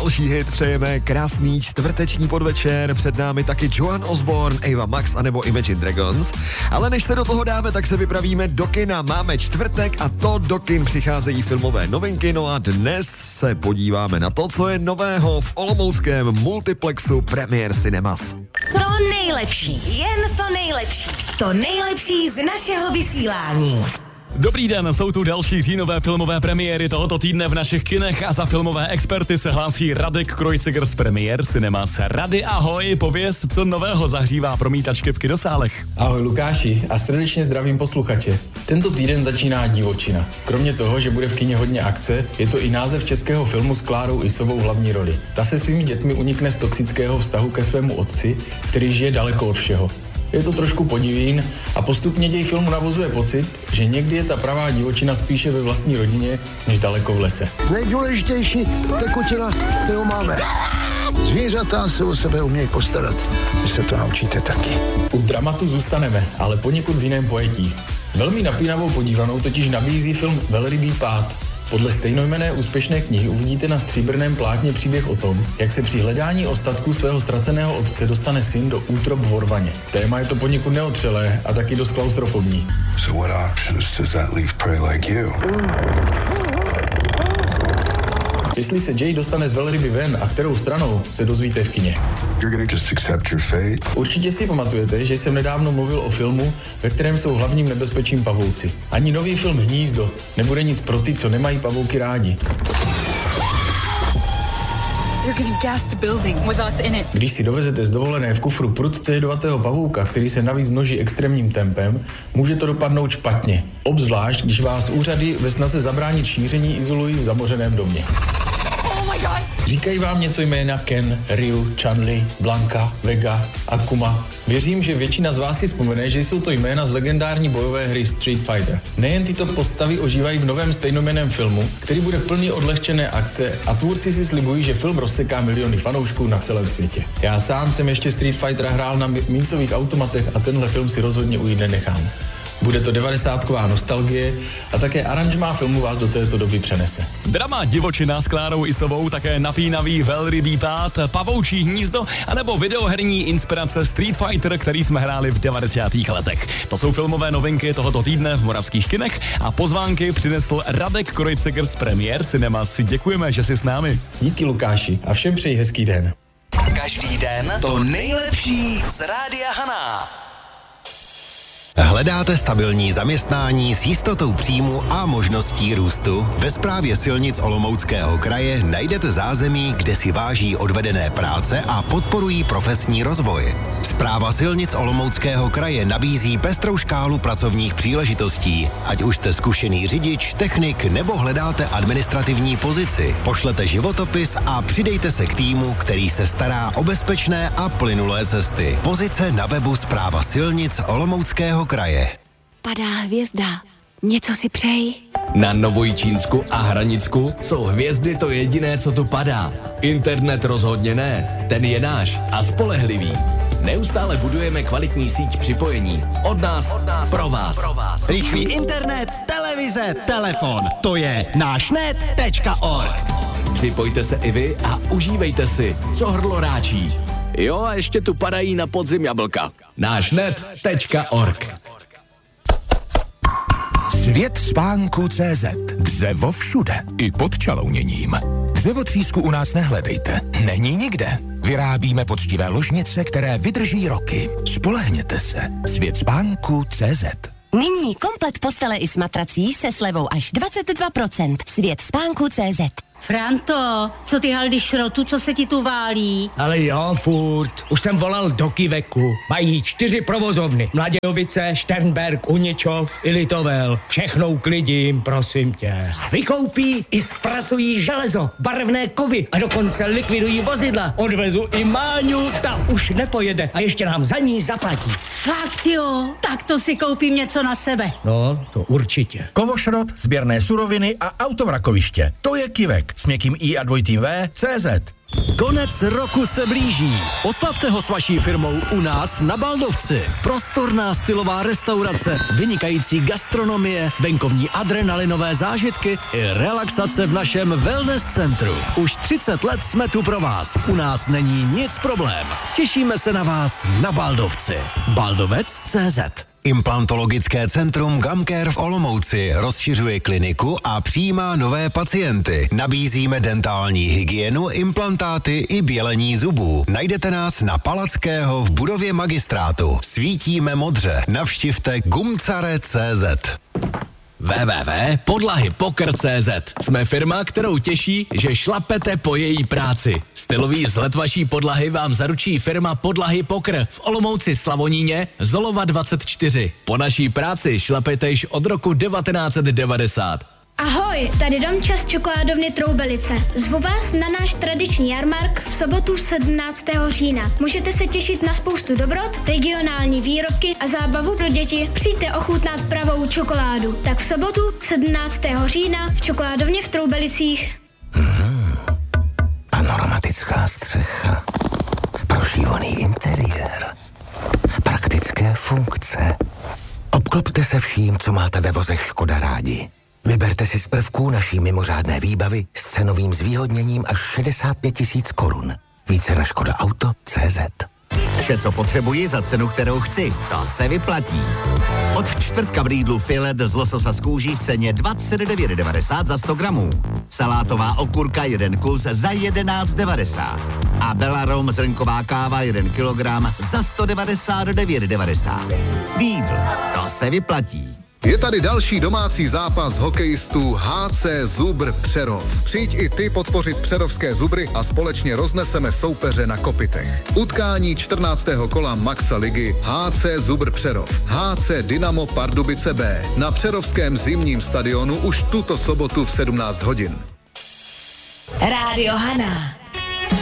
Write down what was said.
další hit přejeme krásný čtvrteční podvečer, před námi taky Joan Osborne, Ava Max anebo Imagine Dragons. Ale než se do toho dáme, tak se vypravíme do kina. Máme čtvrtek a to do kin přicházejí filmové novinky, no a dnes se podíváme na to, co je nového v olomouckém multiplexu Premier Cinemas. To nejlepší, jen to nejlepší. To nejlepší z našeho vysílání. Dobrý den, jsou tu další říjnové filmové premiéry tohoto týdne v našich kinech a za filmové experty se hlásí Radek Kreuziger z Premier Cinemas. Rady, ahoj, pověz, co nového zahřívá promítačky v kinosálech. Ahoj Lukáši a srdečně zdravím posluchače. Tento týden začíná Divočina. Kromě toho, že bude v kině hodně akce, je to i název českého filmu s Klárou Isovou v hlavní roli. Ta se svými dětmi unikne z toxického vztahu ke svému otci, který žije daleko od všeho. Je to trošku podivín a postupně děj filmu navozuje pocit, že někdy je ta pravá divočina spíše ve vlastní rodině, než daleko v lese. Nejdůležitější tekutina, kterou máme. Zvířata se o sebe umějí postarat. Vy se to naučíte taky. U dramatu zůstaneme, ale poněkud v jiném pojetí. Velmi napínavou podívanou totiž nabízí film Velrybý pád. Podle stejnojmenné úspěšné knihy uvidíte na stříbrném plátně příběh o tom, jak se při hledání ostatků svého ztraceného otce dostane syn do útrob v Orvaně. Téma je to poněkud neotřelé a taky dost klaustrofobní. So what options does that leave prey like you? Jestli se Jay dostane z velryby ven a kterou stranou, se dozvíte v kině. You're gonna just accept your fate? Určitě si pamatujete, že jsem nedávno mluvil o filmu, ve kterém jsou hlavním nebezpečím pavouci. Ani nový film Hnízdo nebude nic pro ty, co nemají pavouky rádi. Když si dovezete z dovolené v kufru prudce jedovatého pavouka, který se navíc množí extrémním tempem, může to dopadnout špatně. Obzvlášť, když vás úřady ve snaze zabránit šíření izolují v zamořeném domě. Říkají vám něco jména Ken, Ryu, Chun-Li, Blanka, Vega, Akuma. Věřím, že většina z vás si vzpomene, že jsou to jména z legendární bojové hry Street Fighter. Nejen tyto postavy ožívají v novém stejnojmenném filmu, který bude plný odlehčené akce a tvůrci si slibují, že film rozseká miliony fanoušků na celém světě. Já sám jsem ještě Street Fighter hrál na mincových automatech a tenhle film si rozhodně ujít nenechám. Bude to 90ková nostalgie a také aranžmá filmu vás do této doby přenese. Drama Divočina s Klárou Isovou, také napínavý Velrybý pád, Pavoučí hnízdo anebo videoherní inspirace Street Fighter, který jsme hráli v 90. letech. To jsou filmové novinky tohoto týdne v moravských kinech a pozvánky přinesl Radek Kreuziger z Premier Cinemas. Děkujeme, že jsi s námi. Díky Lukáši a všem přeji hezký den. Každý den to nejlepší z Rádia Haná. Hledáte stabilní zaměstnání s jistotou příjmu a možností růstu? Ve Správě silnic Olomouckého kraje najdete zázemí, kde si váží odvedené práce a podporují profesní rozvoj. Správa silnic Olomouckého kraje nabízí pestrou škálu pracovních příležitostí. Ať už jste zkušený řidič, technik nebo hledáte administrativní pozici, pošlete životopis a přidejte se k týmu, který se stará o bezpečné a plynulé cesty. Pozice na webu Správa silnic Olomouckého kraje. Padá hvězda. Něco si přeji. Na Novojčínsku a Hranicku jsou hvězdy to jediné, co tu padá. Internet rozhodně ne, ten je náš a spolehlivý. Neustále budujeme kvalitní síť připojení. Od nás pro vás. Rychlý internet, televize, telefon. To je nášnet.org. Připojte se i vy a užívejte si, co hrdlo ráčí. Jo, a ještě tu padají na podzim jablka. nášnet.org. Svět spánku.cz. Dřevo všude, i pod čalouněním. Dřevotřísku u nás nehledejte, není nikde. Vyrábíme poctivé ložnice, které vydrží roky. Spolehněte se. Svět spánku.cz. Nyní komplet postele i s matrací se slevou až 22%. Svět spánku.cz. Franto, co ty haldy šrotu, co se ti tu válí? Ale jo, furt. Už jsem volal do Kiveku. Mají 4 provozovny. Mladějovice, Šternberg, Uničov i Litovel. Všechno uklidím, prosím tě. Vykoupí i zpracují železo, barevné kovy a dokonce likvidují vozidla. Odvezu i Máňu, ta už nepojede a ještě nám za ní zaplatí. Fakt jo, tak to si koupím něco na sebe. No, to určitě. Kovošrot, sběrné suroviny a autovrakoviště. To je Kivek s měkkým I a dvojitým V, CZ. Konec roku se blíží. Oslavte ho s vaší firmou u nás na Baldovci. Prostorná stylová restaurace, vynikající gastronomie, venkovní adrenalinové zážitky i relaxace v našem wellness centru. Už 30 let jsme tu pro vás. U nás není nic problém. Těšíme se na vás na Baldovci. Baldovec.cz. Implantologické centrum Gamcare v Olomouci rozšiřuje kliniku a přijímá nové pacienty. Nabízíme dentální hygienu, implantáty i bělení zubů. Najdete nás na Palackého v budově magistrátu. Svítíme modře. Navštivte gumcare.cz. www.podlahypokr.cz. Jsme firma, kterou těší, že šlapete po její práci. Stylový vzhled vaší podlahy vám zaručí firma Podlahy Pokr v Olomouci Slavoníně, Zolova 24. Po naší práci šlapete již od roku 1990. Ahoj, tady Domča z čokoládovny Troubelice. Zvu vás na náš tradiční jarmark v sobotu 17. října. Můžete se těšit na spoustu dobrot, regionální výrobky a zábavu pro děti. Přijďte ochutnat pravou čokoládu. Tak v sobotu 17. října v čokoládovně v Troubelicích. Panoramatická střecha, prošívaný interiér, praktické funkce. Obklopte se vším, co máte ve vozech Škoda rádi. Vyberte si z prvků naší mimořádné výbavy s cenovým zvýhodněním až 65 000 korun. Více na škodaauto.cz. Vše, co potřebuji za cenu, kterou chci. To se vyplatí. Od čtvrtka v Lidlu filet z lososa z kůží v ceně 29,90 za 100 gramů. Salátová okurka 1 kus za 11,90. A Belarom zrnková káva 1 kilogram za 199,90. Lidl, to se vyplatí. Je tady další domácí zápas hokejistů HC Zubr Přerov. Přijď i ty podpořit přerovské Zubry a společně rozneseme soupeře na kopytech. Utkání 14. kola Maxa ligy HC Zubr Přerov. HC Dynamo Pardubice B na přerovském zimním stadionu už tuto sobotu v 17 hodin. Rádio Hana.